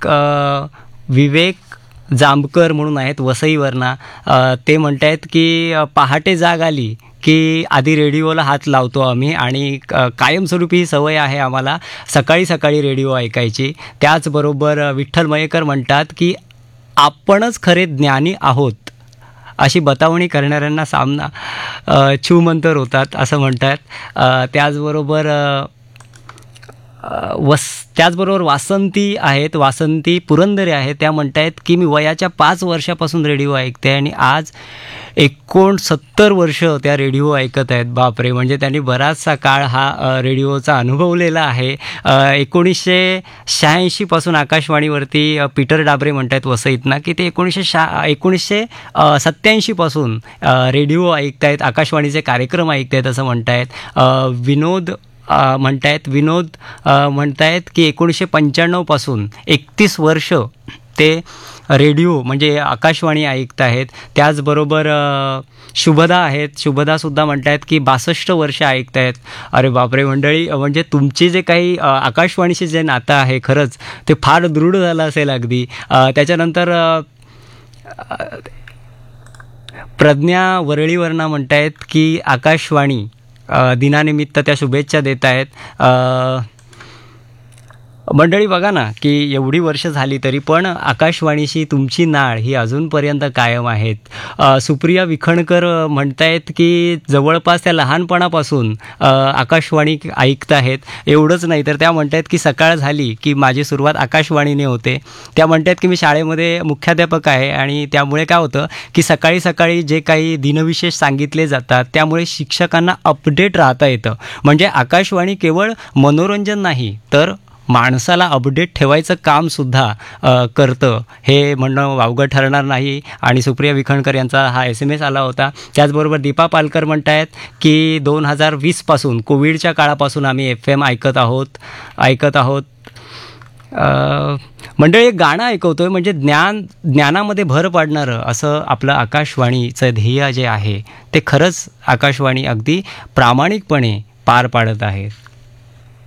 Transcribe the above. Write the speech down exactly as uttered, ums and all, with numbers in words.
एक अ, विवेक जांभकर म्हणून आहेत वसईवरना, अ, ते म्हणत आहेत की अ, पहाटे जाग आली की आधी रेडिओला हात लावतो आम्ही आणि क कायमस्वरूपी ही सवय आहे आम्हाला सकाळी सकाळी रेडिओ ऐकायची. त्याचबरोबर अ, विठ्ठल मयेकर म्हणतात की आपणच खरे ज्ञानी आहोत अशी बतावणी करणाऱ्यांना सामना अ, छूमंतर होतात असं म्हणतात. अ, त्याचबरोबर अ, अ, वस त्याचबरोबर वासंती आहेत, वासंती पुरंदरे आहेत, त्या म्हणत आहेत की मी वयाच्या पाच वर्षापासून रेडिओ ऐकते आणि आज एकोणसत्तर वर्ष त्या रेडिओ ऐकत आहेत. बापरे! म्हणजे त्यांनी बराचसा काळ हा अ, रेडिओचा अनुभवलेला आहे. अ, एकोणीसशे शहाऐंशी पासून आकाशवाणीवरती अ, पीटर डाबरे म्हणत आहेत वसईतनं की ते एकोणीसशे शहा एकोणीसशे अ, सत्त्याऐंशी पासून अ, रेडिओ ऐकतायत, आकाशवाणीचे कार्यक्रम ऐकतायत असं म्हणतायत. अ, विनोद अ, म्हणतायत विनोद अ, म्हणतायत की एकोणीसशे पंच्याण्णव पासून एकतीस वर्ष ते रेडिओ म्हणजे आकाशवाणी ऐकत आहेत. त्याचबरोबर अ, शुभदा आहेत, शुभदासुद्धा म्हणत आहेत की बासष्ट वर्ष ऐकत आहेत. अरे बापरे मंडळी, म्हणजे तुमची जे काही अ, आकाशवाणीशी जे नातं आहे खरंच ते फार दृढ झालं असेल अगदी. अ, त्याच्यानंतर अ, अ, प्रज्ञा वरळीवरनं म्हणत आहेत की आकाशवाणी अ, दिनानिमित्त त्या शुभेच्छा देत आहेत. अ, मंडळी बघा ना की एवढी वर्ष झाली तरी पण आकाशवाणीशी तुमची नाळ ही अजूनपर्यंत कायम आहेत. अ, सुप्रिया विखणकर अ, म्हणतायत की जवळपास त्या लहानपणापासून अ, आकाशवाणी ऐकत आहेत. एवढंच नाही तर त्या म्हणतायत की सकाळ झाली की माझी सुरुवात आकाशवाणीने होते. त्या म्हणतायत की मी शाळेमध्ये मुख्याध्यापक आहे आणि त्यामुळे काय होतं की सकाळी सकाळी जे काही दिनविशेष सांगितले जातात त्यामुळे शिक्षकांना अपडेट राहता येतं. म्हणजे आकाशवाणी केवळ मनोरंजन नाही तर माणसाला अपडेट ठेवायचं कामसुद्धा अ, करतं, हे म्हणणं वावगं ठरणार नाही. आणि सुप्रिया विखणकर यांचा हा एस एम एस आला होता. त्याचबरोबर दीपा पालकर म्हणत आहेत की दोन हजार वीसपासून कोविडच्या काळापासून आम्ही एफ एम ऐकत आहोत ऐकत आहोत अ, मंडळी एक गाणं ऐकवतोय म्हणजे ज्ञान ज्ञानामध्ये भर पाडणारं असं आपलं आकाशवाणीचं ध्येय जे आहे ते खरंच आकाशवाणी अगदी प्रामाणिकपणे पार पाडत आहे.